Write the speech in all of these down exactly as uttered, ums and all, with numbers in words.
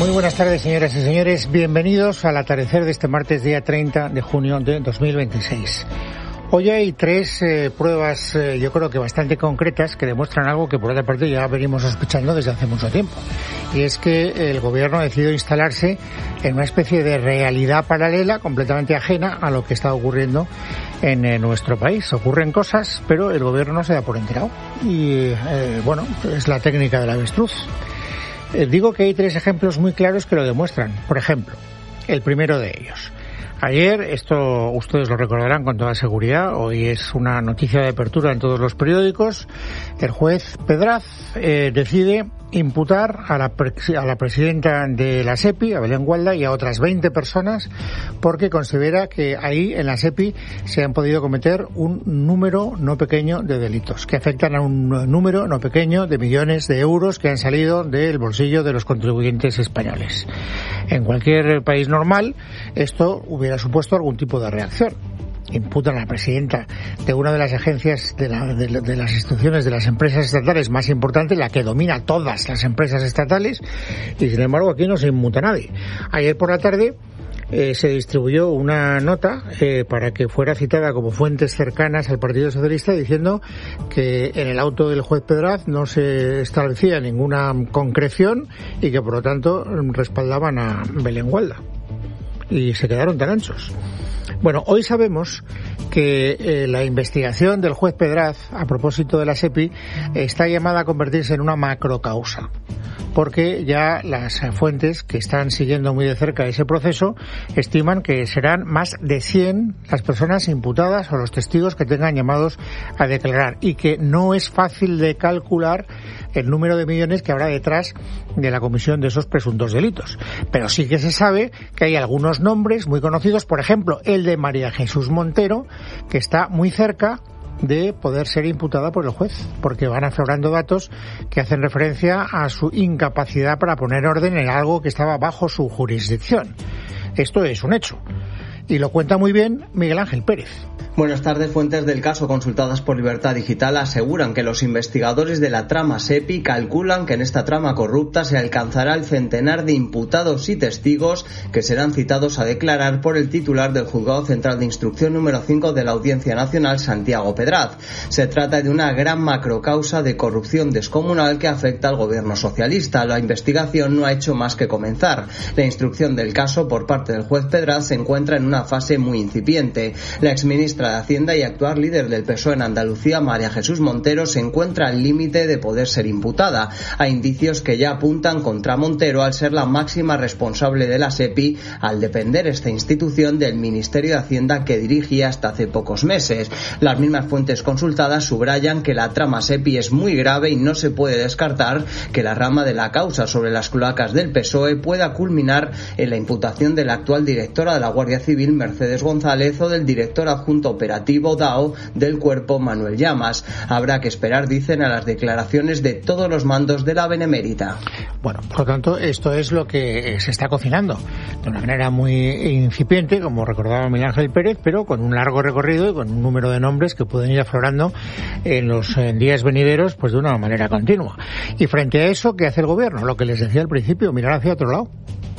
Muy buenas tardes, señoras y señores. Bienvenidos al atardecer de este martes, día treinta de junio de dos mil veintiséis. Hoy hay tres eh, pruebas, eh, yo creo que bastante concretas, que demuestran algo que, por otra parte, ya venimos sospechando desde hace mucho tiempo. Y es que el gobierno ha decidido instalarse en una especie de realidad paralela completamente ajena a lo que está ocurriendo en eh, nuestro país. Ocurren cosas, pero el gobierno no se da por enterado. Y, eh, bueno, es la técnica del avestruz. Eh, digo que hay tres ejemplos muy claros que lo demuestran. Por ejemplo, el primero de ellos. Ayer, esto ustedes lo recordarán con toda seguridad, hoy es una noticia de apertura en todos los periódicos, el juez Pedraz eh, decide imputar a la, a la presidenta de la SEPI, a Belén Gualda, y a otras veinte personas porque considera que ahí en la SEPI se han podido cometer un número no pequeño de delitos que afectan a un número no pequeño de millones de euros que han salido del bolsillo de los contribuyentes españoles. En cualquier país normal esto hubiera supuesto algún tipo de reacción. Imputan a la presidenta de una de las agencias de, la, de, de las instituciones de las empresas estatales más importantes, la que domina todas las empresas estatales, y sin embargo aquí no se inmuta nadie. Ayer por la tarde eh, se distribuyó una nota eh, para que fuera citada como fuentes cercanas al Partido Socialista, diciendo que en el auto del juez Pedraz no se establecía ninguna concreción y que por lo tanto respaldaban a Belén Gualda. Y se quedaron tan anchos. Bueno, hoy sabemos que eh, la investigación del juez Pedraz a propósito de la SEPI está llamada a convertirse en una macrocausa, porque ya las fuentes que están siguiendo muy de cerca ese proceso estiman que serán más de cien las personas imputadas o los testigos que tengan llamados a declarar, y que no es fácil de calcular el número de millones que habrá detrás de la comisión de esos presuntos delitos. Pero sí que se sabe que hay algunos nombres muy conocidos, por ejemplo, el de María Jesús Montero, que está muy cerca de poder ser imputada por el juez, porque van aflorando datos que hacen referencia a su incapacidad para poner orden en algo que estaba bajo su jurisdicción. Esto es un hecho. Y lo cuenta muy bien Miguel Ángel Pérez. Buenas tardes. Fuentes del caso consultadas por Libertad Digital aseguran que los investigadores de la trama SEPI calculan que en esta trama corrupta se alcanzará el centenar de imputados y testigos que serán citados a declarar por el titular del Juzgado Central de Instrucción número cinco de la Audiencia Nacional, Santiago Pedraz. Se trata de una gran macrocausa de corrupción descomunal que afecta al gobierno socialista. La investigación no ha hecho más que comenzar. La instrucción del caso por parte del juez Pedraz se encuentra en una fase muy incipiente. La exministra de Hacienda y actual líder del P S O E en Andalucía, María Jesús Montero, se encuentra al límite de poder ser imputada. Hay indicios que ya apuntan contra Montero al ser la máxima responsable de la SEPI, al depender esta institución del Ministerio de Hacienda que dirigía hasta hace pocos meses. Las mismas fuentes consultadas subrayan que la trama SEPI es muy grave y no se puede descartar que la rama de la causa sobre las cloacas del P S O E pueda culminar en la imputación de la actual directora de la Guardia Civil, Mercedes González, o del director adjunto operativo D A O del cuerpo, Manuel Llamas. Habrá que esperar, dicen, a las declaraciones de todos los mandos de la Benemérita. Bueno, por lo tanto, esto es lo que se está cocinando de una manera muy incipiente, como recordaba Miguel Ángel Pérez, pero con un largo recorrido y con un número de nombres que pueden ir aflorando en los en días venideros, pues de una manera continua. Y frente a eso, ¿qué hace el gobierno? Lo que les decía al principio, mirar hacia otro lado.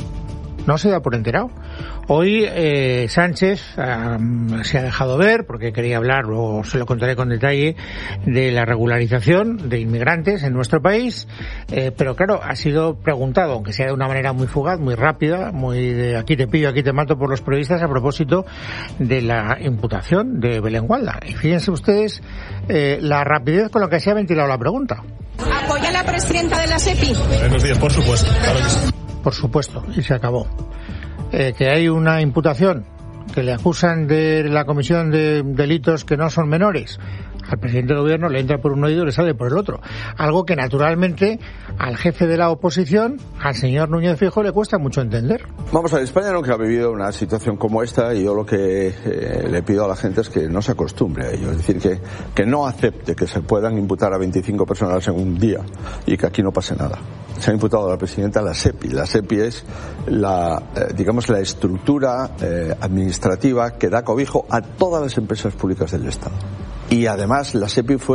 No se da por enterado. Hoy eh, Sánchez um, se ha dejado ver, porque quería hablar, luego se lo contaré con detalle, de la regularización de inmigrantes en nuestro país, eh, pero claro, ha sido preguntado, aunque sea de una manera muy fugaz, muy rápida, muy de aquí te pillo, aquí te mato por los periodistas, a propósito de la imputación de Belén Gualda. Y fíjense ustedes eh, la rapidez con la que se ha ventilado la pregunta. ¿Apoya a la presidenta de la SEPI? Buenos días, por supuesto, claro que sí. Por supuesto, y se acabó. Eh, que hay una imputación, que le acusan de la comisión de delitos que no son menores. Al presidente del gobierno le entra por un oído y le sale por el otro. Algo que naturalmente al jefe de la oposición, al señor Núñez Feijóo, le cuesta mucho entender. Vamos a ver, España nunca ha vivido una situación como esta, y yo lo que eh, le pido a la gente es que no se acostumbre a ello. Es decir, que, que no acepte que se puedan imputar a veinticinco personas en un día y que aquí no pase nada. Se ha imputado a la presidenta la SEPI. La SEPI es la, eh, digamos, la estructura eh, administrativa que da cobijo a todas las empresas públicas del Estado. Y además la SEPI fue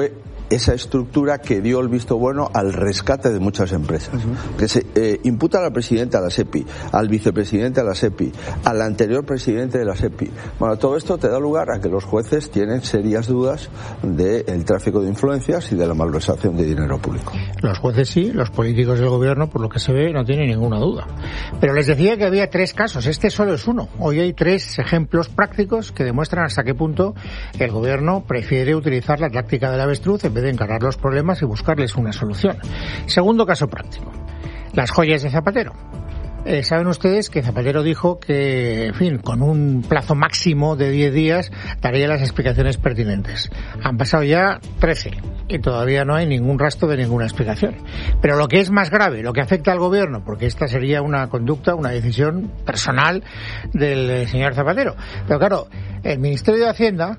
esa estructura que dio el visto bueno al rescate de muchas empresas. Uh-huh. Que se eh, imputa al presidente de la SEPI, al vicepresidente de la SEPI, al anterior presidente de la SEPI. Bueno, todo esto te da lugar a que los jueces tienen serias dudas del tráfico de influencias y de la malversación de dinero público. Los jueces sí, los políticos del gobierno, por lo que se ve, no tienen ninguna duda. Pero les decía que había tres casos, este solo es uno. Hoy hay tres ejemplos prácticos que demuestran hasta qué punto el gobierno prefiere utilizar la táctica del avestruz en vez de encarar los problemas y buscarles una solución. Segundo caso práctico, las joyas de Zapatero. Eh, Saben ustedes que Zapatero dijo que, en fin, con un plazo máximo de diez días daría las explicaciones pertinentes. Han pasado ya trece y todavía no hay ningún rastro de ninguna explicación. Pero lo que es más grave, lo que afecta al gobierno, porque esta sería una conducta, una decisión personal del señor Zapatero. Pero claro, el Ministerio de Hacienda,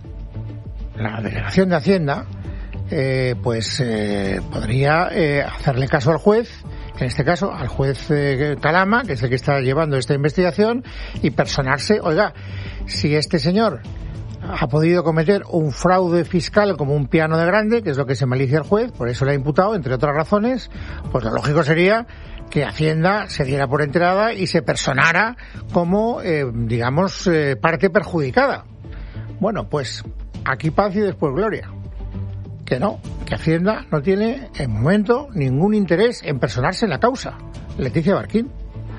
la Delegación de Hacienda, eh, pues eh, podría eh, hacerle caso al juez, en este caso al juez eh, Calama, que es el que está llevando esta investigación, y personarse. Oiga, si este señor ha podido cometer un fraude fiscal como un piano de grande, que es lo que se malicia el juez, por eso le ha imputado, entre otras razones, pues lo lógico sería que Hacienda se diera por enterada y se personara como, eh, digamos, eh, parte perjudicada. Bueno, pues aquí paz y después gloria. Que no, que Hacienda no tiene en momento ningún interés en personarse en la causa. Leticia Barquín.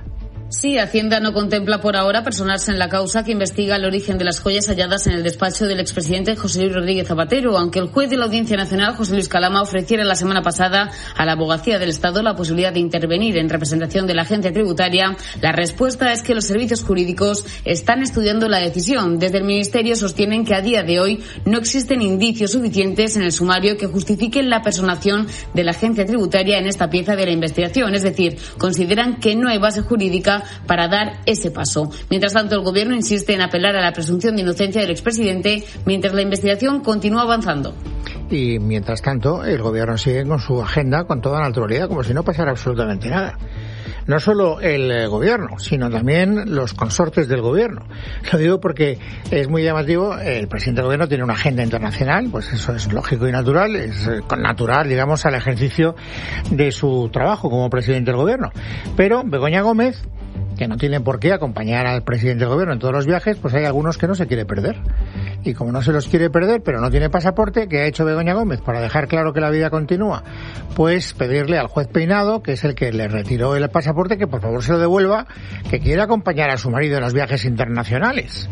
Sí, Hacienda no contempla por ahora personarse en la causa que investiga el origen de las joyas halladas en el despacho del expresidente José Luis Rodríguez Zapatero, aunque el juez de la Audiencia Nacional, José Luis Calama, ofreciera la semana pasada a la Abogacía del Estado la posibilidad de intervenir en representación de la agencia tributaria. La respuesta es que los servicios jurídicos están estudiando la decisión. Desde el Ministerio sostienen que a día de hoy no existen indicios suficientes en el sumario que justifiquen la personación de la agencia tributaria en esta pieza de la investigación. Es decir, consideran que no hay base jurídica para dar ese paso. Mientras tanto, el Gobierno insiste en apelar a la presunción de inocencia del expresidente mientras la investigación continúa avanzando. Y mientras tanto, el Gobierno sigue con su agenda con toda naturalidad, como si no pasara absolutamente nada. No solo el Gobierno, sino también los consortes del Gobierno. Lo digo porque es muy llamativo, el presidente del Gobierno tiene una agenda internacional, pues eso es lógico y natural, es natural, digamos, al ejercicio de su trabajo como presidente del Gobierno. Pero Begoña Gómez, que no tiene por qué acompañar al presidente del gobierno en todos los viajes, pues hay algunos que no se quiere perder. Y como no se los quiere perder, pero no tiene pasaporte, ¿qué ha hecho Begoña Gómez para dejar claro que la vida continúa? Pues pedirle al juez Peinado, que es el que le retiró el pasaporte, que por favor se lo devuelva, que quiere acompañar a su marido en los viajes internacionales.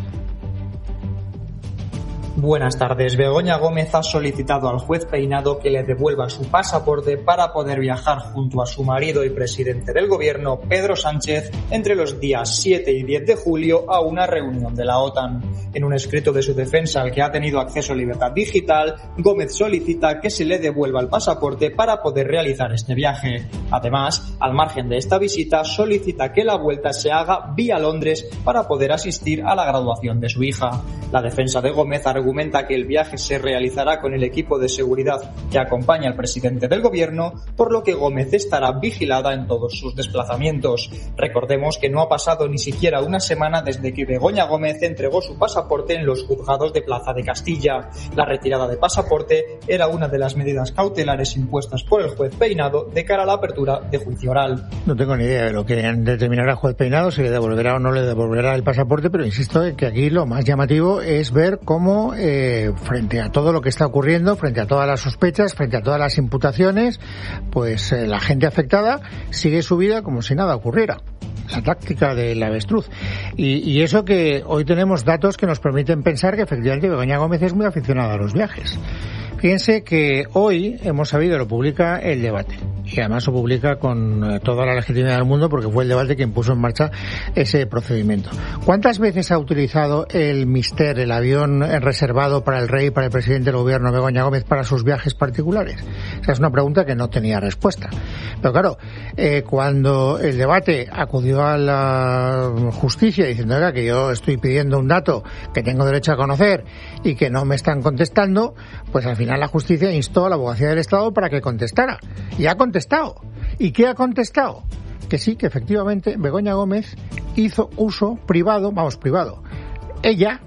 Buenas tardes. Begoña Gómez ha solicitado al juez Peinado que le devuelva su pasaporte para poder viajar junto a su marido y presidente del gobierno, Pedro Sánchez, entre los días siete y diez de julio a una reunión de la OTAN. En un escrito de su defensa al que ha tenido acceso a Libertad Digital, Gómez solicita que se le devuelva el pasaporte para poder realizar este viaje. Además, al margen de esta visita, solicita que la vuelta se haga vía Londres para poder asistir a la graduación de su hija. La defensa de Gómez argumenta que el viaje se realizará con el equipo de seguridad que acompaña al presidente del gobierno, por lo que Gómez estará vigilada en todos sus desplazamientos. Recordemos que no ha pasado ni siquiera una semana desde que Begoña Gómez entregó su pasaporte en los juzgados de Plaza de Castilla. La retirada de pasaporte era una de las medidas cautelares impuestas por el juez Peinado de cara a la apertura de juicio oral. No tengo ni idea de lo que determinará el juez Peinado, si le devolverá o no le devolverá el pasaporte, pero insisto en que aquí lo más llamativo es ver cómo Eh, frente a todo lo que está ocurriendo, frente a todas las sospechas, frente a todas las imputaciones, pues eh, la gente afectada sigue su vida como si nada ocurriera. La táctica del avestruz. Y, y eso que hoy tenemos datos que nos permiten pensar que efectivamente Begoña Gómez es muy aficionada a los viajes. Fíjense que hoy hemos sabido, lo publica El Debate, y además lo publica con toda la legitimidad del mundo porque fue El Debate quien puso en marcha ese procedimiento. ¿Cuántas veces ha utilizado el Mister, el avión reservado para el rey, para el presidente del gobierno, Begoña Gómez, para sus viajes particulares? Esa es una pregunta que no tenía respuesta. Pero claro, eh, cuando El Debate acudió a la justicia diciendo oiga, que yo estoy pidiendo un dato que tengo derecho a conocer y que no me están contestando, pues al final la justicia instó a la Abogacía del Estado para que contestara. Y ha contestado. ¿Y qué ha contestado? Que sí, que efectivamente Begoña Gómez hizo uso privado, vamos, privado. Ella,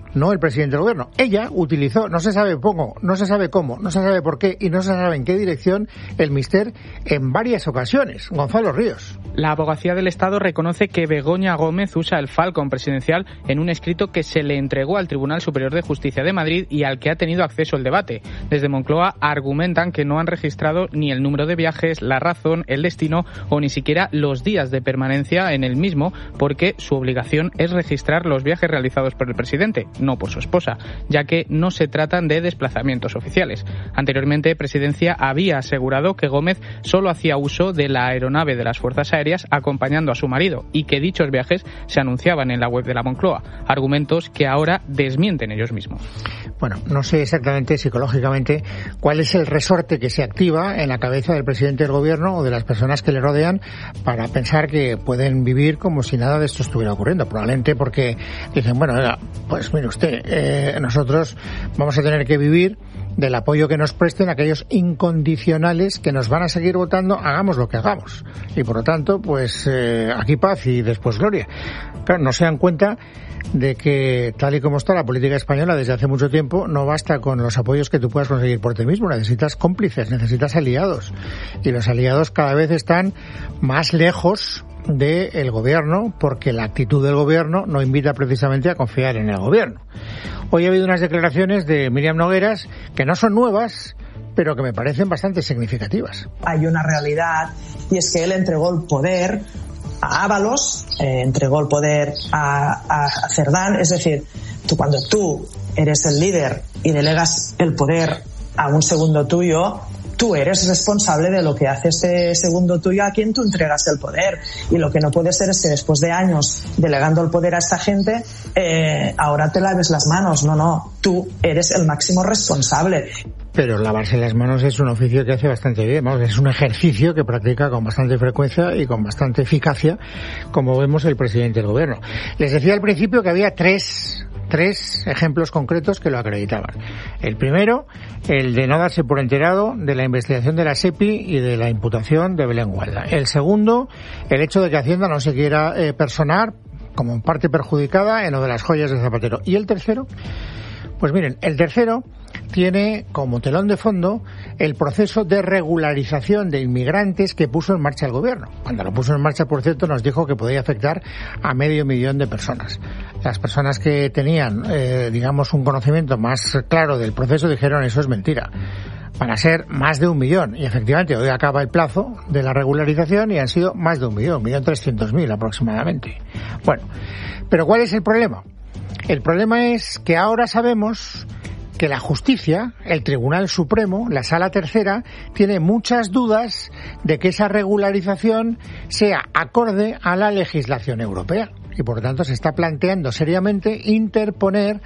no el presidente del gobierno. Ella utilizó, no se sabe cómo, no se sabe cómo, no se sabe por qué y no se sabe en qué dirección el mister en varias ocasiones. Gonzalo Ríos. La Abogacía del Estado reconoce que Begoña Gómez usa el Falcon presidencial en un escrito que se le entregó al Tribunal Superior de Justicia de Madrid y al que ha tenido acceso el debate. Desde Moncloa argumentan que no han registrado ni el número de viajes, la razón, el destino o ni siquiera los días de permanencia en el mismo, porque su obligación es registrar los viajes realizados por el presidente, no por su esposa, ya que no se tratan de desplazamientos oficiales. Anteriormente, Presidencia había asegurado que Gómez solo hacía uso de la aeronave de las Fuerzas Aéreas acompañando a su marido y que dichos viajes se anunciaban en la web de la Moncloa, argumentos que ahora desmienten ellos mismos. Bueno, no sé exactamente psicológicamente cuál es el resorte que se activa en la cabeza del presidente del gobierno o de las personas que le rodean para pensar que pueden vivir como si nada de esto estuviera ocurriendo. Probablemente porque dicen, bueno, pues mire usted, eh, nosotros vamos a tener que vivir del apoyo que nos presten aquellos incondicionales que nos van a seguir votando, hagamos lo que hagamos. Y por lo tanto, pues eh, aquí paz y después gloria. Claro, no se dan cuenta de que tal y como está la política española desde hace mucho tiempo, no basta con los apoyos que tú puedas conseguir por ti mismo, necesitas cómplices, necesitas aliados. Y los aliados cada vez están más lejos del gobierno, porque la actitud del gobierno no invita precisamente a confiar en el gobierno. Hoy ha habido unas declaraciones de Míriam Nogueras que no son nuevas, pero que me parecen bastante significativas. Hay una realidad, y es que él entregó el poder a Ábalos, eh, entregó el poder a, a Cerdán. Es decir, tú, cuando tú eres el líder y delegas el poder a un segundo tuyo, tú eres responsable de lo que hace ese segundo tuyo a quien tú entregas el poder. Y lo que no puede ser es que después de años delegando el poder a esta gente, eh, ahora te laves las manos. No, no, tú eres el máximo responsable. Pero lavarse las manos es un oficio que hace bastante bien, vamos, es un ejercicio que practica con bastante frecuencia y con bastante eficacia, como vemos el presidente del gobierno. Les decía al principio que había tres, tres ejemplos concretos que lo acreditaban. El primero, el de no darse por enterado de la investigación de la SEPI y de la imputación de Belén Gualda. El segundo, el hecho de que Hacienda no se quiera eh, personar como parte perjudicada en lo de las joyas de Zapatero. Y el tercero, pues miren, el tercero tiene como telón de fondo el proceso de regularización de inmigrantes que puso en marcha el gobierno. Cuando lo puso en marcha, por cierto, nos dijo que podía afectar a medio millón de personas. Las personas que tenían, eh, digamos, un conocimiento más claro del proceso dijeron, eso es mentira. Van a ser más de un millón. Y efectivamente, hoy acaba el plazo de la regularización y han sido más de un millón, un millón trescientos mil aproximadamente. Bueno, pero ¿cuál es el problema? El problema es que ahora sabemos que la justicia, el Tribunal Supremo, la Sala Tercera, tiene muchas dudas de que esa regularización sea acorde a la legislación europea. Y por lo tanto se está planteando seriamente interponer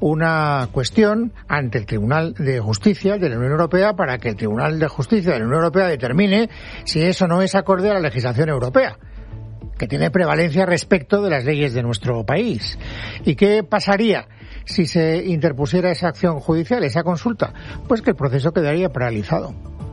una cuestión ante el Tribunal de Justicia de la Unión Europea para que el Tribunal de Justicia de la Unión Europea determine si eso no es acorde a la legislación europea, que tiene prevalencia respecto de las leyes de nuestro país. ¿Y qué pasaría si se interpusiera esa acción judicial, esa consulta? Pues que el proceso quedaría paralizado.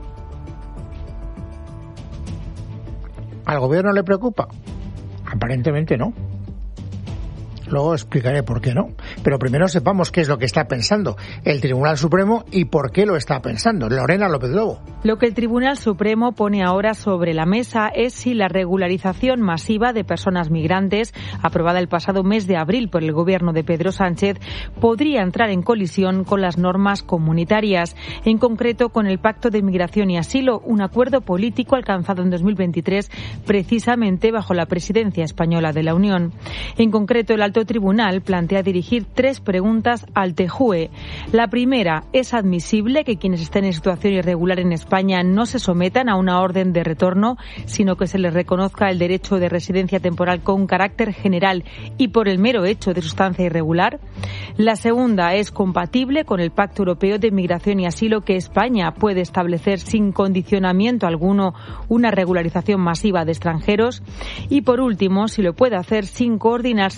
¿Al gobierno le preocupa? Aparentemente no. Luego explicaré por qué no. Pero primero sepamos qué es lo que está pensando el Tribunal Supremo y por qué lo está pensando. Lorena López Lobo. Lo que el Tribunal Supremo pone ahora sobre la mesa es si la regularización masiva de personas migrantes, aprobada el pasado mes de abril por el gobierno de Pedro Sánchez, podría entrar en colisión con las normas comunitarias, en concreto con el Pacto de Migración y Asilo, un acuerdo político alcanzado en dos mil veintitrés precisamente bajo la presidencia española de la Unión. En concreto, el alto tribunal plantea dirigir tres preguntas al T J U E. La primera, ¿es admisible que quienes estén en situación irregular en España no se sometan a una orden de retorno, sino que se les reconozca el derecho de residencia temporal con carácter general y por el mero hecho de su estancia irregular? La segunda, ¿es compatible con el Pacto Europeo de Migración y Asilo que España puede establecer sin condicionamiento alguno una regularización masiva de extranjeros? Y por último, si lo puede hacer sin coordinarse con los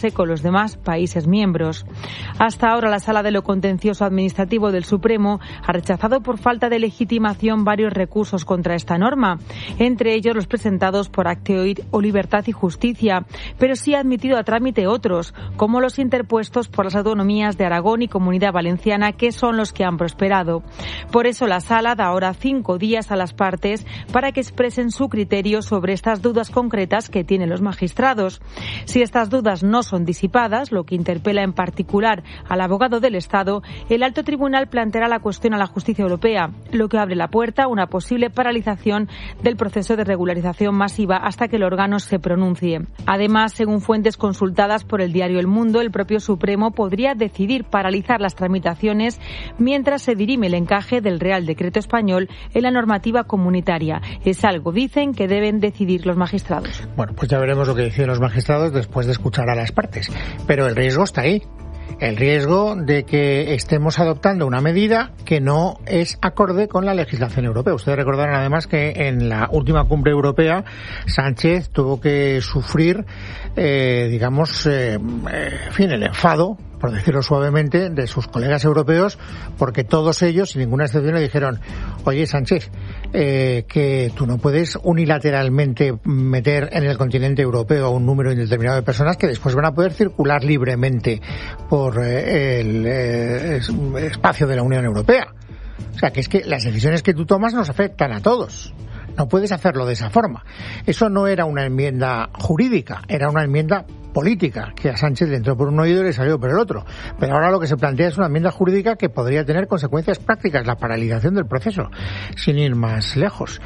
demás países miembros. Hasta ahora, la Sala de lo Contencioso Administrativo del Supremo ha rechazado por falta de legitimación varios recursos contra esta norma, entre ellos los presentados por Acteoid o Libertad y Justicia, pero sí ha admitido a trámite otros, como los interpuestos por las autonomías de Aragón y Comunidad Valenciana, que son los que han prosperado. Por eso la Sala da ahora cinco días a las partes para que expresen su criterio sobre estas dudas concretas que tienen los magistrados. Si estas dudas no son disipadas, lo que interpela en particular al abogado del Estado, el alto tribunal planteará la cuestión a la justicia europea, lo que abre la puerta a una posible paralización del proceso de regularización masiva hasta que el órgano se pronuncie. Además, según fuentes consultadas por el diario El Mundo, el propio Supremo podría decidir paralizar las tramitaciones mientras se dirime el encaje del Real Decreto español en la normativa comunitaria. Es algo, dicen, que deben decidir los magistrados. Bueno, pues ya veremos lo que deciden los magistrados después de escuchar a las partes. Pero el riesgo está ahí. El riesgo de que estemos adoptando una medida que no es acorde con la legislación europea. Ustedes recordarán además que en la última cumbre europea Sánchez tuvo que sufrir, eh, digamos, eh, en fin, el enfado, por decirlo suavemente, de sus colegas europeos, porque todos ellos, sin ninguna excepción, le dijeron: oye, Sánchez, eh, que tú no puedes unilateralmente meter en el continente europeo a un número indeterminado de personas que después van a poder circular libremente por eh, el eh, espacio de la Unión Europea. O sea, que es que las decisiones que tú tomas nos afectan a todos. No puedes hacerlo de esa forma. Eso no era una enmienda jurídica, era una enmienda política, que a Sánchez le entró por un oído y le salió por el otro. Pero ahora lo que se plantea es una enmienda jurídica que podría tener consecuencias prácticas, la paralización del proceso, sin ir más lejos.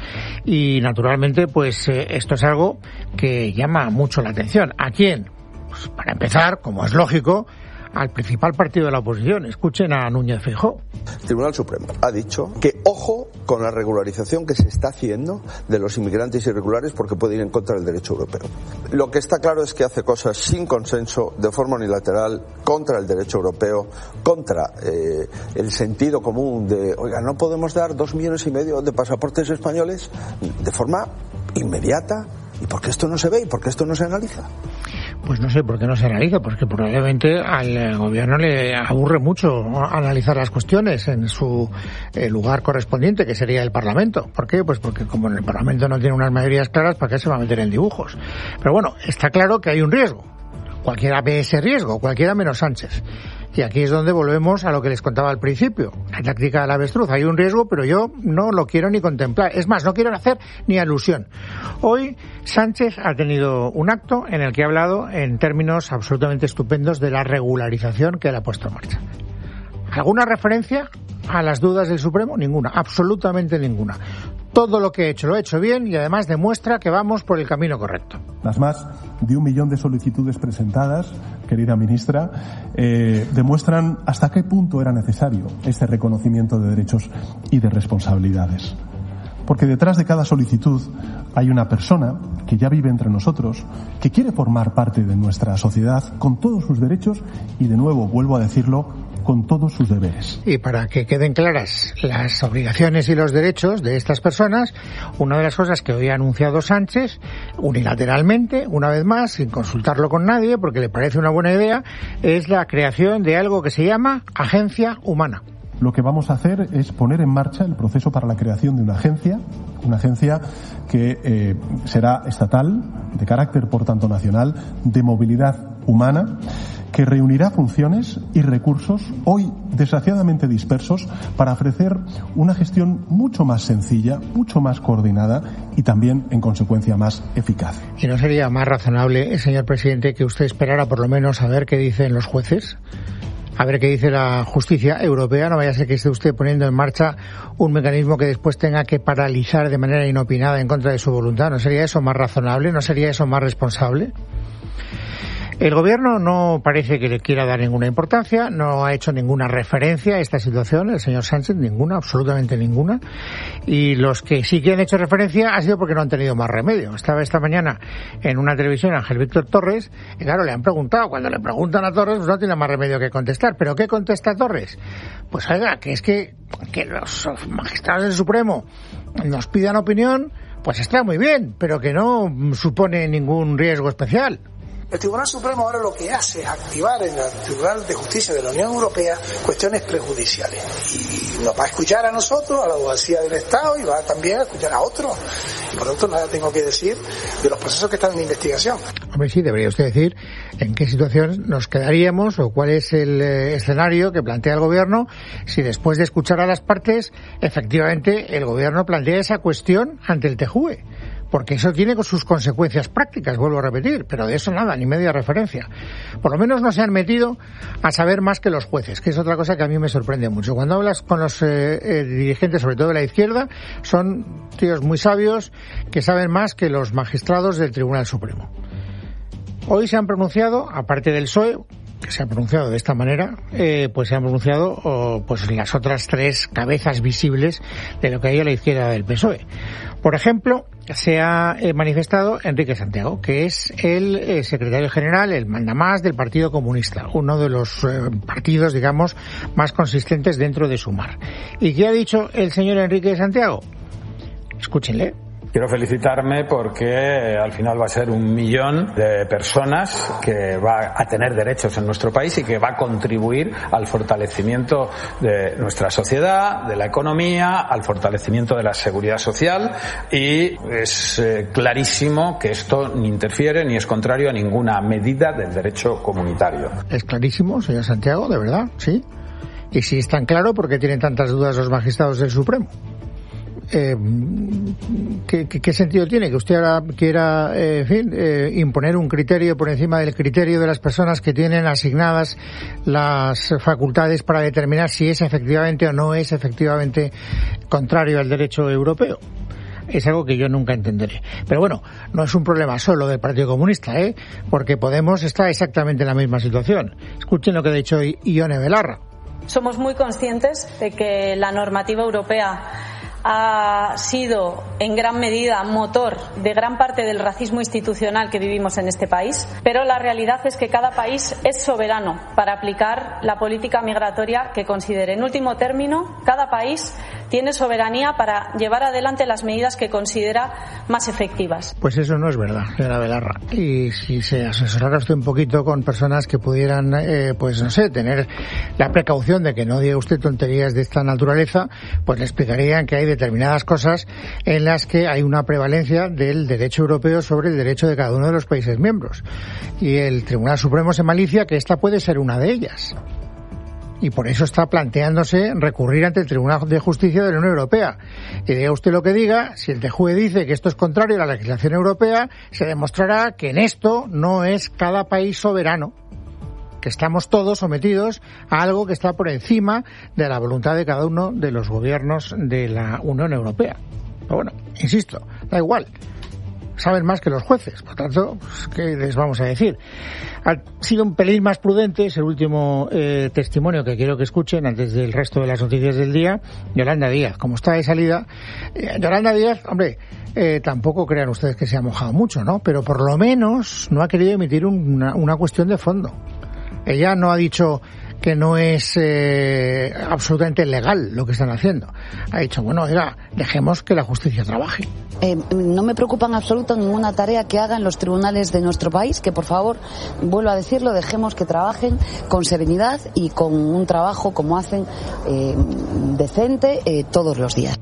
Y naturalmente, pues eh, esto es algo que llama mucho la atención. ¿A quién? Pues para empezar, como es lógico, al principal partido de la oposición. Escuchen a Núñez Feijóo. El Tribunal Supremo ha dicho que ojo con la regularización que se está haciendo de los inmigrantes irregulares porque puede ir en contra del derecho europeo. Lo que está claro es que hace cosas sin consenso, de forma unilateral, contra el derecho europeo, contra eh, el sentido común de, oiga, no podemos dar dos millones y medio de pasaportes españoles de forma inmediata. ¿Y por qué esto no se ve y por qué esto no se analiza? Pues no sé por qué no se analiza, porque probablemente al gobierno le aburre mucho analizar las cuestiones en su eh, lugar correspondiente, que sería el Parlamento. ¿Por qué? Pues porque como en el Parlamento no tiene unas mayorías claras, ¿para qué se va a meter en dibujos? Pero bueno, está claro que hay un riesgo. Cualquiera ve ese riesgo, cualquiera menos Sánchez. Y aquí es donde volvemos a lo que les contaba al principio, la táctica del avestruz. Hay un riesgo, pero yo no lo quiero ni contemplar. Es más, no quiero hacer ni alusión. Hoy Sánchez ha tenido un acto en el que ha hablado en términos absolutamente estupendos de la regularización que él ha puesto en marcha. ¿Alguna referencia a las dudas del Supremo? Ninguna, absolutamente ninguna. Todo lo que he hecho lo he hecho bien y además demuestra que vamos por el camino correcto. Las más de un millón de solicitudes presentadas, querida ministra, eh, demuestran hasta qué punto era necesario este reconocimiento de derechos y de responsabilidades. Porque detrás de cada solicitud hay una persona que ya vive entre nosotros, que quiere formar parte de nuestra sociedad con todos sus derechos y, de nuevo, vuelvo a decirlo, con todos sus deberes. Y para que queden claras las obligaciones y los derechos de estas personas, una de las cosas que hoy ha anunciado Sánchez, unilateralmente, una vez más, sin consultarlo con nadie, porque le parece una buena idea, es la creación de algo que se llama Agencia Humana. Lo que vamos a hacer es poner en marcha el proceso para la creación de una agencia, una agencia que eh, será estatal, de carácter por tanto nacional, de movilidad humana, que reunirá funciones y recursos hoy desgraciadamente dispersos para ofrecer una gestión mucho más sencilla, mucho más coordinada y también, en consecuencia, más eficaz. ¿Y no sería más razonable, señor presidente, que usted esperara por lo menos a ver qué dicen los jueces? A ver qué dice la justicia europea. No vaya a ser que esté usted poniendo en marcha un mecanismo que después tenga que paralizar de manera inopinada en contra de su voluntad. ¿No sería eso más razonable? ¿No sería eso más responsable? El gobierno no parece que le quiera dar ninguna importancia, no ha hecho ninguna referencia a esta situación, el señor Sánchez, ninguna, absolutamente ninguna. Y los que sí que han hecho referencia ha sido porque no han tenido más remedio. Estaba esta mañana en una televisión Ángel Víctor Torres, y claro, le han preguntado, cuando le preguntan a Torres, pues no tiene más remedio que contestar. ¿Pero qué contesta Torres? Pues oiga, que es que, que los magistrados del Supremo nos pidan opinión, pues está muy bien, pero que no supone ningún riesgo especial. El Tribunal Supremo ahora lo que hace es activar en el Tribunal de Justicia de la Unión Europea cuestiones prejudiciales. Y nos va a escuchar a nosotros, a la abogacía del Estado, y va también a escuchar a otros. Y por lo tanto nada tengo que decir de los procesos que están en investigación. Hombre, sí, debería usted decir en qué situación nos quedaríamos o cuál es el eh, escenario que plantea el Gobierno si después de escuchar a las partes, efectivamente el Gobierno plantea esa cuestión ante el T J U E. Porque eso tiene sus consecuencias prácticas, vuelvo a repetir, pero de eso nada, ni media referencia. Por lo menos no se han metido a saber más que los jueces, que es otra cosa que a mí me sorprende mucho. Cuando hablas con los eh, eh, dirigentes, sobre todo de la izquierda, son tíos muy sabios que saben más que los magistrados del Tribunal Supremo. Hoy se han pronunciado, aparte del P S O E, que se ha pronunciado de esta manera, eh, pues se han pronunciado oh, pues las otras tres cabezas visibles de lo que hay a la izquierda del P S O E. Por ejemplo, se ha eh, manifestado Enrique Santiago, que es el eh, secretario general, el mandamás del Partido Comunista, uno de los eh, partidos, digamos, más consistentes dentro de Sumar. ¿Y qué ha dicho el señor Enrique Santiago? Escúchenle. Quiero felicitarme porque al final va a ser un millón de personas que va a tener derechos en nuestro país y que va a contribuir al fortalecimiento de nuestra sociedad, de la economía, al fortalecimiento de la seguridad social, y es eh, clarísimo que esto ni interfiere ni es contrario a ninguna medida del derecho comunitario. Es clarísimo, señor Santiago, de verdad, sí. Y si es tan claro, ¿por qué tienen tantas dudas los magistrados del Supremo? Eh, ¿qué, qué, ¿Qué sentido tiene que usted ahora quiera eh, en fin, eh, imponer un criterio por encima del criterio de las personas que tienen asignadas las facultades para determinar si es efectivamente o no es efectivamente contrario al derecho europeo? Es algo que yo nunca entenderé. Pero bueno, no es un problema solo del Partido Comunista, ¿eh? Porque Podemos está exactamente en la misma situación. Escuchen lo que ha dicho Ione Belarra. Somos muy conscientes de que la normativa europea ha sido en gran medida motor de gran parte del racismo institucional que vivimos en este país, pero la realidad es que cada país es soberano para aplicar la política migratoria que considere. En último término, cada país tiene soberanía para llevar adelante las medidas que considera más efectivas. Pues eso no es verdad, señora Belarra. Y si se asesorara usted un poquito con personas que pudieran, eh, pues no sé, tener la precaución de que no diga usted tonterías de esta naturaleza, pues le explicarían que hay determinadas cosas en las que hay una prevalencia del derecho europeo sobre el derecho de cada uno de los países miembros. Y el Tribunal Supremo se malicia que esta puede ser una de ellas. Y por eso está planteándose recurrir ante el Tribunal de Justicia de la Unión Europea. Y diga usted lo que diga, si el T J U E dice que esto es contrario a la legislación europea, se demostrará que en esto no es cada país soberano, que estamos todos sometidos a algo que está por encima de la voluntad de cada uno de los gobiernos de la Unión Europea. Pero bueno, insisto, da igual. Saben más que los jueces, por tanto, pues, ¿qué les vamos a decir? Ha sido un pelín más prudente, es el último eh, testimonio que quiero que escuchen antes del resto de las noticias del día. Yolanda Díaz, como está de salida, eh, Yolanda Díaz, hombre, eh, tampoco crean ustedes que se ha mojado mucho, ¿no? Pero por lo menos no ha querido emitir una, una cuestión de fondo. Ella no ha dicho que no es eh, absolutamente legal lo que están haciendo. Ha dicho, bueno, oiga, dejemos que la justicia trabaje. Eh, no me preocupa en absoluto ninguna tarea que hagan los tribunales de nuestro país, que por favor, vuelvo a decirlo, dejemos que trabajen con serenidad y con un trabajo como hacen eh, decente eh, todos los días.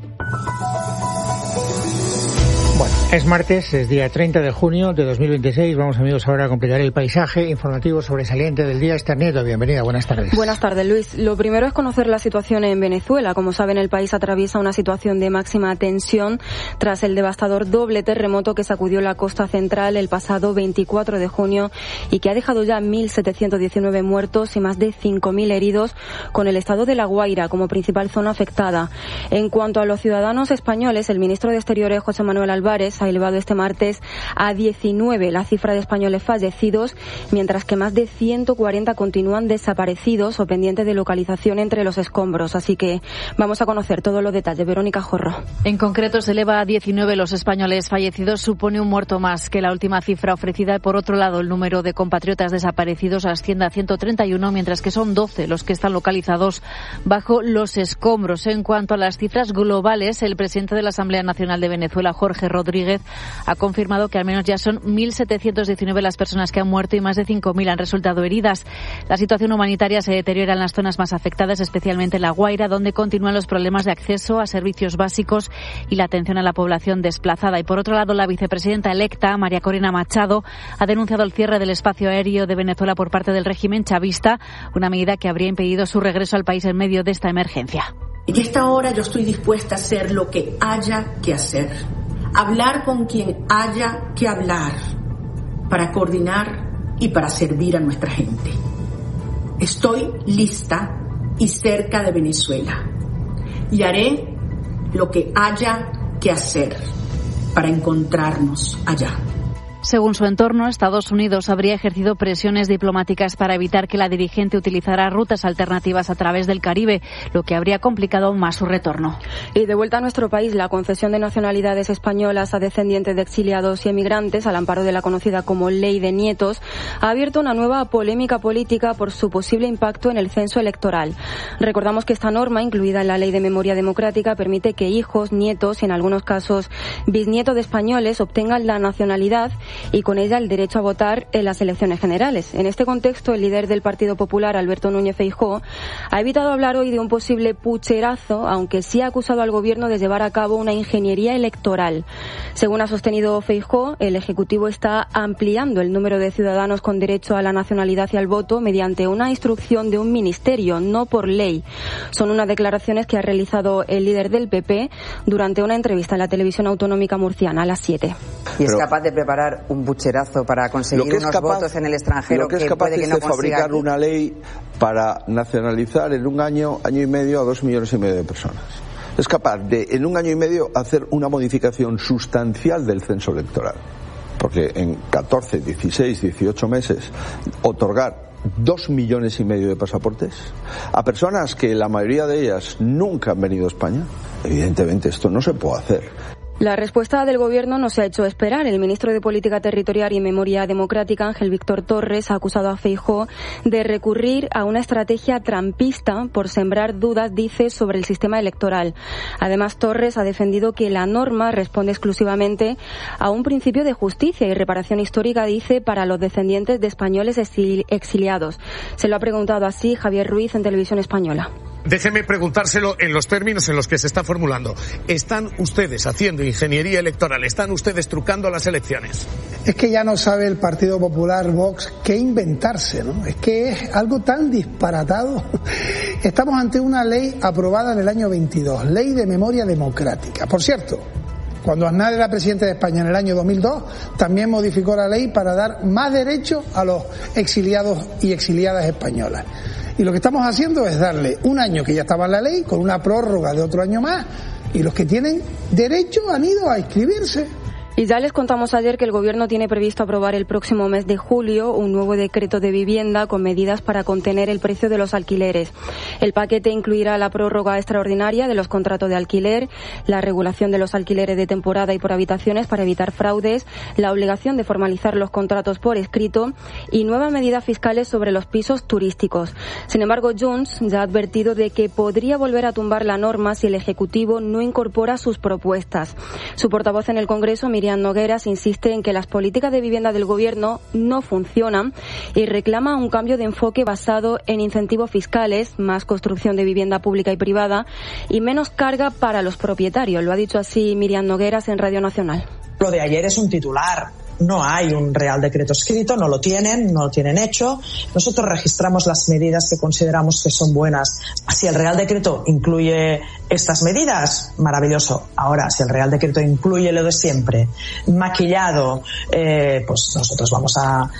Bueno, es martes, es día treinta de junio de dos mil veintiséis. Vamos, amigos, ahora a completar el paisaje informativo sobresaliente del día. Esther Nieto, bienvenida, buenas tardes. Buenas tardes, Luis. Lo primero es conocer la situación en Venezuela. Como saben, el país atraviesa una situación de máxima tensión tras el devastador doble terremoto que sacudió la costa central el pasado veinticuatro de junio y que ha dejado ya mil setecientos diecinueve muertos y más de cinco mil heridos, con el estado de La Guaira como principal zona afectada. En cuanto a los ciudadanos españoles, el ministro de Exteriores, José Manuel Álvarez, ha elevado este martes a diecinueve la cifra de españoles fallecidos, mientras que más de ciento cuarenta continúan desaparecidos o pendientes de localización entre los escombros. Así que vamos a conocer todos los detalles. Verónica Jorro. En concreto, se eleva a diecinueve los españoles fallecidos, supone un muerto más que la última cifra ofrecida. Por otro lado, el número de compatriotas desaparecidos asciende a ciento treinta y uno, mientras que son doce los que están localizados bajo los escombros. En cuanto a las cifras globales, el presidente de la Asamblea Nacional de Venezuela, Jorge Rodríguez, Rodríguez ha confirmado que al menos ya son mil setecientos diecinueve las personas que han muerto y más de cinco mil han resultado heridas. La situación humanitaria se deteriora en las zonas más afectadas, especialmente en La Guaira, donde continúan los problemas de acceso a servicios básicos y la atención a la población desplazada. Y por otro lado, la vicepresidenta electa, María Corina Machado, ha denunciado el cierre del espacio aéreo de Venezuela por parte del régimen chavista, una medida que habría impedido su regreso al país en medio de esta emergencia. En esta hora yo estoy dispuesta a hacer lo que haya que hacer, hablar con quien haya que hablar, para coordinar y para servir a nuestra gente. Estoy lista y cerca de Venezuela y haré lo que haya que hacer para encontrarnos allá. Según su entorno, Estados Unidos habría ejercido presiones diplomáticas para evitar que la dirigente utilizara rutas alternativas a través del Caribe, lo que habría complicado aún más su retorno. Y de vuelta a nuestro país, la concesión de nacionalidades españolas a descendientes de exiliados y emigrantes, al amparo de la conocida como Ley de Nietos, ha abierto una nueva polémica política por su posible impacto en el censo electoral. Recordamos que esta norma, incluida en la Ley de Memoria Democrática, permite que hijos, nietos y en algunos casos bisnietos de españoles obtengan la nacionalidad y con ella el derecho a votar en las elecciones generales. En este contexto, el líder del Partido Popular, Alberto Núñez Feijóo, ha evitado hablar hoy de un posible pucherazo, aunque sí ha acusado al Gobierno de llevar a cabo una ingeniería electoral. Según ha sostenido Feijóo, el Ejecutivo está ampliando el número de ciudadanos con derecho a la nacionalidad y al voto mediante una instrucción de un ministerio, no por ley. Son unas declaraciones que ha realizado el líder del P P durante una entrevista en la televisión autonómica murciana a las siete. Y es capaz de preparar un bucherazo para conseguir unos capaz, votos en el extranjero lo que, que es capaz puede que es no de fabricar aquí. Una ley para nacionalizar en un año, año y medio a dos millones y medio de personas. Es capaz de, en un año y medio, hacer una modificación sustancial del censo electoral. Porque en catorce, dieciséis, dieciocho meses, otorgar dos millones y medio de pasaportes a personas que la mayoría de ellas nunca han venido a España, evidentemente esto no se puede hacer. La respuesta del Gobierno no se ha hecho esperar. El ministro de Política Territorial y Memoria Democrática, Ángel Víctor Torres, ha acusado a Feijóo de recurrir a una estrategia trampista por sembrar dudas, dice, sobre el sistema electoral. Además, Torres ha defendido que la norma responde exclusivamente a un principio de justicia y reparación histórica, dice, para los descendientes de españoles exiliados. Se lo ha preguntado así Javier Ruiz en Televisión Española. Déjeme preguntárselo en los términos en los que se está formulando. ¿Están ustedes haciendo ingeniería electoral? ¿Están ustedes trucando las elecciones? Es que ya no sabe el Partido Popular, Vox, qué inventarse, ¿no? Es que es algo tan disparatado. Estamos ante una ley aprobada en el año veintidós, Ley de Memoria Democrática. Por cierto, cuando Aznar era presidente de España en el año dos mil dos, también modificó la ley para dar más derechos a los exiliados y exiliadas españolas. Y lo que estamos haciendo es darle un año que ya estaba en la ley, con una prórroga de otro año más, y los que tienen derecho han ido a inscribirse. Y ya les contamos ayer que el Gobierno tiene previsto aprobar el próximo mes de julio un nuevo decreto de vivienda con medidas para contener el precio de los alquileres. El paquete incluirá la prórroga extraordinaria de los contratos de alquiler, la regulación de los alquileres de temporada y por habitaciones para evitar fraudes, la obligación de formalizar los contratos por escrito y nuevas medidas fiscales sobre los pisos turísticos. Sin embargo, Junts ya ha advertido de que podría volver a tumbar la norma si el Ejecutivo no incorpora sus propuestas. Su portavoz en el Congreso, Miriam Nogueras, insiste en que las políticas de vivienda del Gobierno no funcionan y reclama un cambio de enfoque basado en incentivos fiscales, más construcción de vivienda pública y privada y menos carga para los propietarios. Lo ha dicho así Miriam Nogueras en Radio Nacional. Lo de ayer es un titular. No hay un Real Decreto escrito, no lo tienen, no lo tienen hecho. Nosotros registramos las medidas que consideramos que son buenas. Si el Real Decreto incluye estas medidas, maravilloso. Ahora, si el Real Decreto incluye lo de siempre, maquillado, eh, pues nosotros vamos a,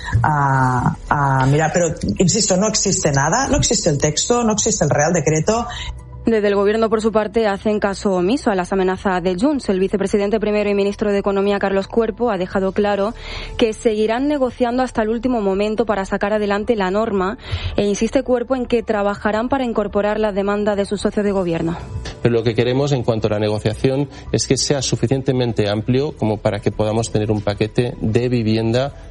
a, a mirar. Pero, insisto, no existe nada, no existe el texto, no existe el Real Decreto. Desde el Gobierno, por su parte, hacen caso omiso a las amenazas de Junts. El vicepresidente primero y ministro de Economía, Carlos Cuerpo, ha dejado claro que seguirán negociando hasta el último momento para sacar adelante la norma e insiste Cuerpo en que trabajarán para incorporar las demandas de sus socios de Gobierno. Pero lo que queremos en cuanto a la negociación es que sea suficientemente amplio como para que podamos tener un paquete de vivienda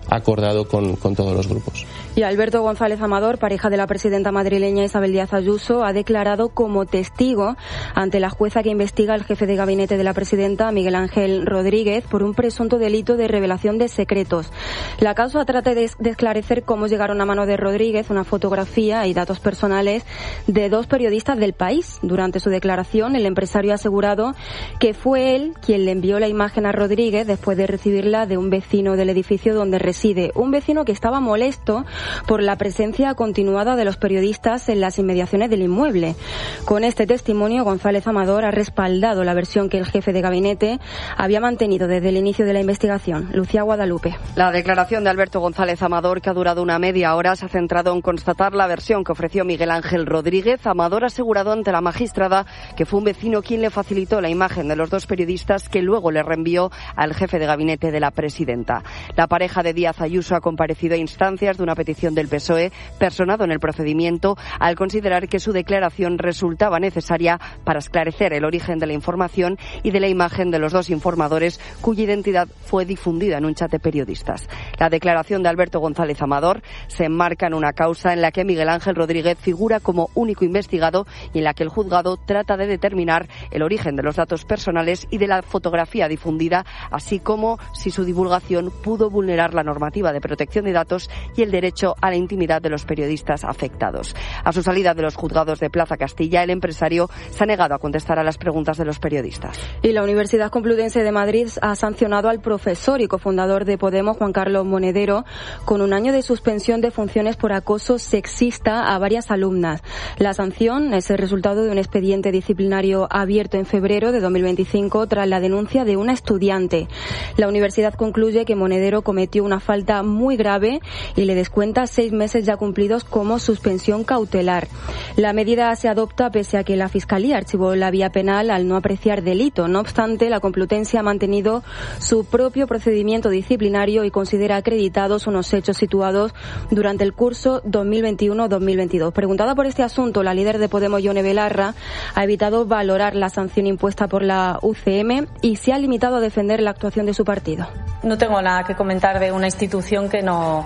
acordado con, con todos los grupos. Y Alberto González Amador, pareja de la presidenta madrileña Isabel Díaz Ayuso, ha declarado como testigo ante la jueza que investiga al jefe de gabinete de la presidenta, Miguel Ángel Rodríguez, por un presunto delito de revelación de secretos. La causa trata de, de esclarecer cómo llegaron a mano de Rodríguez una fotografía y datos personales de dos periodistas del País. Durante su declaración, el empresario ha asegurado que fue él quien le envió la imagen a Rodríguez después de recibirla de un vecino del edificio donde reside. Un vecino que estaba molesto por la presencia continuada de los periodistas en las inmediaciones del inmueble. Con este testimonio, González Amador ha respaldado la versión que el jefe de gabinete había mantenido desde el inicio de la investigación. Lucía Guadalupe. La declaración de Alberto González Amador, que ha durado una media hora, se ha centrado en constatar la versión que ofreció Miguel Ángel Rodríguez. Amador ha asegurado ante la magistrada que fue un vecino quien le facilitó la imagen de los dos periodistas que luego le reenvió al jefe de gabinete de la presidenta. La pareja de Díaz Ayuso ha comparecido a instancias de una petición del P S O E personado en el procedimiento al considerar que su declaración resultaba necesaria para esclarecer el origen de la información y de la imagen de los dos informadores cuya identidad fue difundida en un chat de periodistas. La declaración de Alberto González Amador se enmarca en una causa en la que Miguel Ángel Rodríguez figura como único investigado y en la que el juzgado trata de determinar el origen de los datos personales y de la fotografía difundida, así como si su divulgación pudo vulnerar la normativa de protección de datos y el derecho a la intimidad de los periodistas afectados. A su salida de los juzgados de Plaza Castilla, el empresario se ha negado a contestar a las preguntas de los periodistas. Y la Universidad Complutense de Madrid ha sancionado al profesor y cofundador de Podemos, Juan Carlos Monedero, con un año de suspensión de funciones por acoso sexista a varias alumnas. La sanción es el resultado de un expediente disciplinario abierto en febrero de dos mil veinticinco tras la denuncia de una estudiante. La universidad concluye que Monedero cometió una falta muy grave y le descuenta seis meses ya cumplidos como suspensión cautelar. La medida se adopta pese a que la Fiscalía archivó la vía penal al no apreciar delito. No obstante, la Complutense ha mantenido su propio procedimiento disciplinario y considera acreditados unos hechos situados durante el curso dos mil veintiuno dos mil veintidós. Preguntada por este asunto, la líder de Podemos, Ione Belarra, ha evitado valorar la sanción impuesta por la U C M y se ha limitado a defender la actuación de su partido. No tengo nada que comentar de una institución que no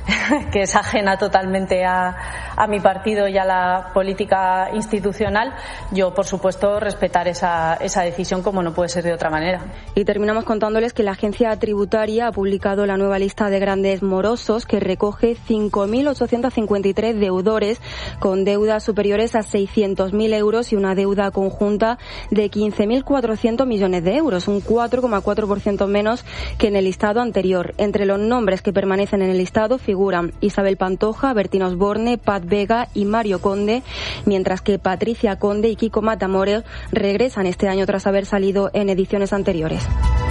que es ajena totalmente a, a mi partido y a la política institucional. Yo, por supuesto, respetar esa, esa decisión como no puede ser de otra manera. Y terminamos contándoles que la agencia tributaria ha publicado la nueva lista de grandes morosos que recoge cinco mil ochocientos cincuenta y tres deudores con deudas superiores a seiscientos mil euros y una deuda conjunta de quince mil cuatrocientos millones de euros, un cuatro coma cuatro por ciento menos que en el listado anterior. Entre los nombres que permanecen en el listado figuran Isabel Pantoja, Bertín Osborne, Pat Vega y Mario Conde, mientras que Patricia Conde y Kiko Matamoros regresan este año tras haber salido en ediciones anteriores.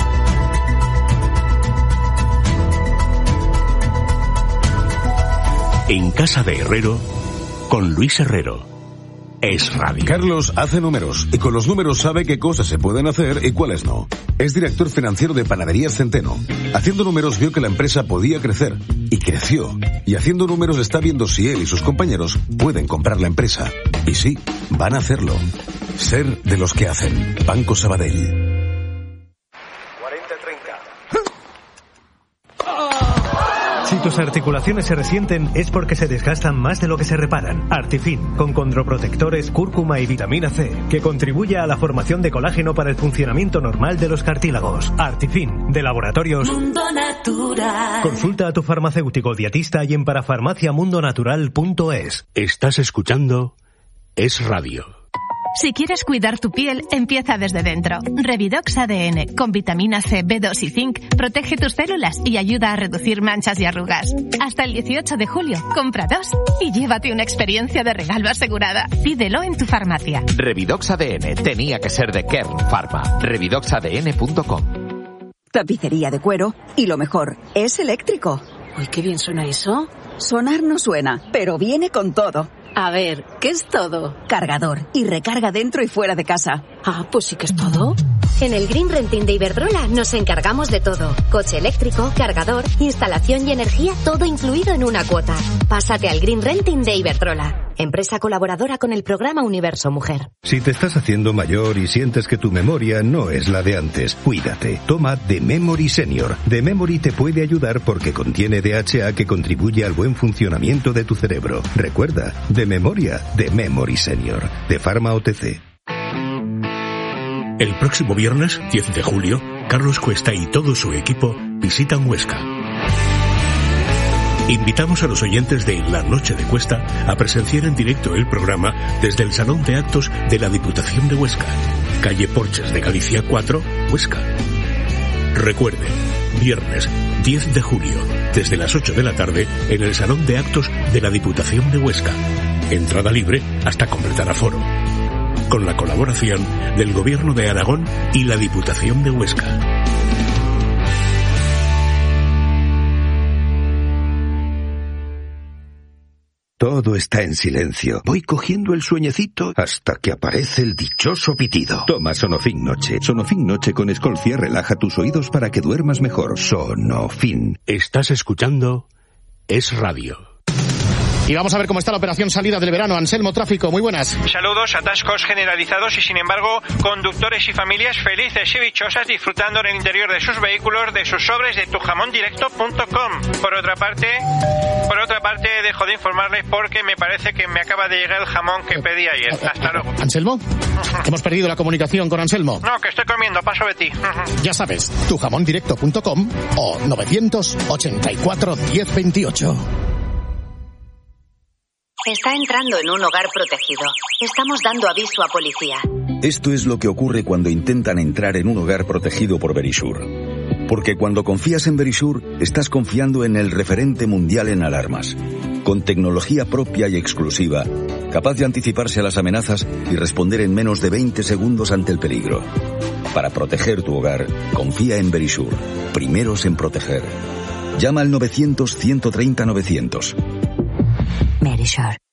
En casa de Herrero, con Luis Herrero. Es Radio. Carlos hace números y con los números sabe qué cosas se pueden hacer y cuáles no. Es director financiero de Panaderías Centeno. Haciendo números vio que la empresa podía crecer y creció. Y haciendo números está viendo si él y sus compañeros pueden comprar la empresa. Y sí, van a hacerlo. Ser de los que hacen. Banco Sabadell. Si tus articulaciones se resienten es porque se desgastan más de lo que se reparan. Artifin, con condroprotectores, cúrcuma y vitamina C, que contribuye a la formación de colágeno para el funcionamiento normal de los cartílagos. Artifin, de Laboratorios Mundo Natural. Consulta a tu farmacéutico dietista y en parafarmacia mundo natural punto es. Estás escuchando Es Radio. Si quieres cuidar tu piel, empieza desde dentro. Revidox A D N, con vitamina C, B dos y zinc, protege tus células y ayuda a reducir manchas y arrugas. Hasta el dieciocho de julio, compra dos y llévate una experiencia de regalo asegurada. Pídelo en tu farmacia. Revidox A D N, tenía que ser de Kern Pharma. revidox a d n punto com. Tapicería de cuero y lo mejor, es eléctrico. Uy, qué bien suena eso. Sonar no suena, pero viene con todo. A ver, ¿qué es todo? Cargador y recarga dentro y fuera de casa. Ah, pues sí que es todo. En el Green Renting de Iberdrola nos encargamos de todo. Coche eléctrico, cargador, instalación y energía, todo incluido en una cuota. Pásate al Green Renting de Iberdrola. empresa colaboradora con el programa Universo Mujer. Si te estás haciendo mayor y sientes que tu memoria no es la de antes, cuídate. Toma The Memory Senior. The Memory te puede ayudar porque contiene D H A que contribuye al buen funcionamiento de tu cerebro. Recuerda, de memoria, The Memory Senior. De Pharma O T C. El próximo viernes, diez de julio, Carlos Cuesta y todo su equipo visitan Huesca. Invitamos a los oyentes de La Noche de Cuesta a presenciar en directo el programa desde el Salón de Actos de la Diputación de Huesca, calle Porches de Galicia cuatro, Huesca. Recuerde, viernes diez de julio, desde las ocho de la tarde, en el Salón de Actos de la Diputación de Huesca. Entrada libre hasta completar aforo. Con la colaboración del Gobierno de Aragón y la Diputación de Huesca. Todo está en silencio. Voy cogiendo el sueñecito hasta que aparece el dichoso pitido. Toma Sonofin Noche. Sonofin Noche con Escolcia relaja tus oídos para que duermas mejor. Sonofin. Estás escuchando Es Radio. Y vamos a ver cómo está la operación salida del verano. Anselmo, tráfico, muy buenas. Saludos, atascos generalizados y sin embargo conductores y familias felices y dichosas disfrutando en el interior de sus vehículos de sus sobres de tu jamón directo punto com. Por otra parte, por otra parte dejo de informarles porque me parece que me acaba de llegar el jamón que pedí ayer. Hasta luego. ¿Anselmo? Hemos perdido la comunicación con Anselmo. No, que estoy comiendo, paso de ti. Ya sabes, tu jamón directo punto com o novecientos ochenta y cuatro diez veintiocho. Está entrando en un hogar protegido. Estamos dando aviso a policía. Esto es lo que ocurre cuando intentan entrar en un hogar protegido por Verisure. Porque cuando confías en Verisure, estás confiando en el referente mundial en alarmas. Con tecnología propia y exclusiva, capaz de anticiparse a las amenazas y responder en menos de veinte segundos ante el peligro. Para proteger tu hogar, confía en Verisure. Primeros en proteger. Llama al novecientos ciento treinta novecientos. Verisure.